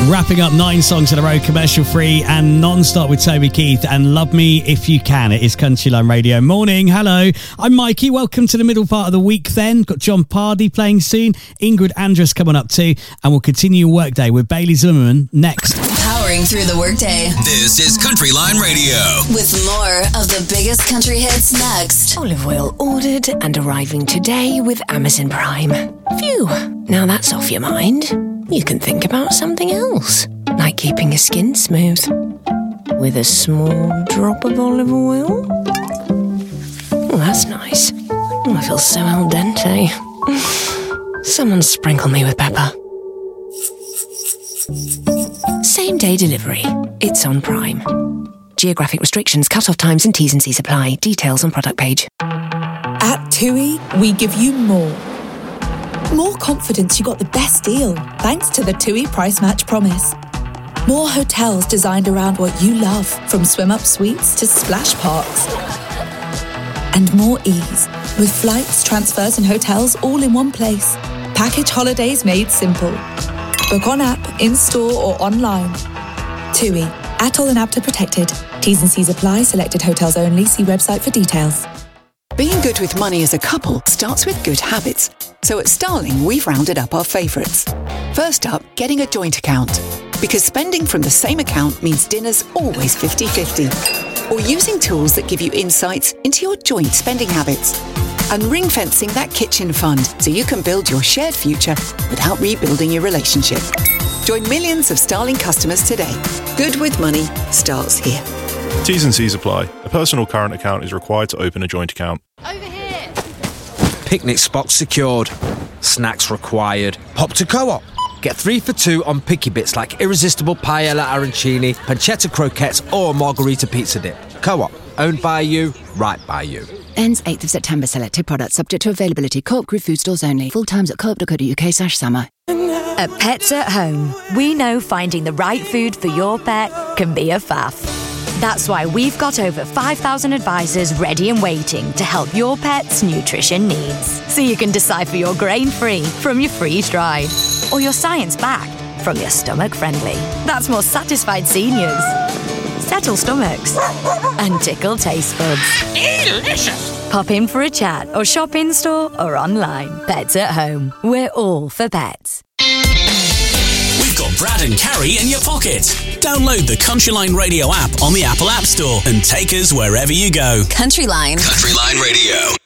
Wrapping up 9 songs in a row, commercial free and non-stop with Toby Keith and Love Me If You Can. It is Countryline Radio. Morning, hello. I'm Mikey. Welcome to the middle part of the week then. Got John Pardy playing soon. Ingrid Andress coming up too. And we'll continue Workday with Bailey Zimmerman next. Powering through the workday. This is Countryline Radio. With more of the biggest country hits next. Olive oil ordered and arriving today with Amazon Prime. Phew. Now that's off your mind. You can think about something else, like keeping your skin smooth with a small drop of olive oil. Oh, that's nice. Oh, I feel so al dente. Someone sprinkle me with pepper. Same day delivery. It's on Prime. Geographic restrictions, cut-off times and T's and C's apply. Details on product page. At TUI, we give you more. More confidence you got the best deal, thanks to the TUI Price Match Promise. More hotels designed around what you love, from swim-up suites to splash parks. And more ease, with flights, transfers and hotels all in one place. Package holidays made simple. Book on app, in-store or online. TUI, ATOL and APTA protected. T's and C's apply, selected hotels only. See website for details. Being good with money as a couple starts with good habits. So at Starling, we've rounded up our favourites. First up, getting a joint account. Because spending from the same account means dinner's always 50-50. Or using tools that give you insights into your joint spending habits. And ring-fencing that kitchen fund so you can build your shared future without rebuilding your relationship. Join millions of Starling customers today. Good with money starts here. T's and C's apply. A personal current account is required to open a joint account. Over here! Picnic spots secured. Snacks required. Pop to Co-op. Get 3 for 2 on picky bits like irresistible paella arancini, pancetta croquettes or margarita pizza dip. Co-op. Owned by you, right by you. Ends 8th of September. Selected products subject to availability. Co-op Group food stores only. Full times at coop.co.uk/summer. At Pets at Home, we know finding the right food for your pet can be a faff. That's why we've got over 5,000 advisors ready and waiting to help your pet's nutrition needs. So you can decipher your grain-free from your freeze-dried, or your science-backed from your stomach-friendly. That's more satisfied seniors, settle stomachs, and tickle taste buds. Delicious! Pop in for a chat or shop in-store or online. Pets at Home. We're all for pets. We've got Brad and Carrie in your pocket. Download the Countryline Radio app on the Apple App Store and take us wherever you go. Countryline. Countryline Radio.